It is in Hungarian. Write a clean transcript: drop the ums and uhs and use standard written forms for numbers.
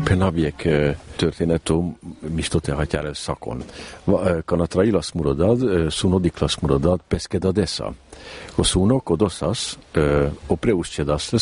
Penabiek történetom mistote hatyára szakon. Kanatra ilas murodad, sunodiklas murodad, peskeda desa. O suno kodosas, o preuszcsedas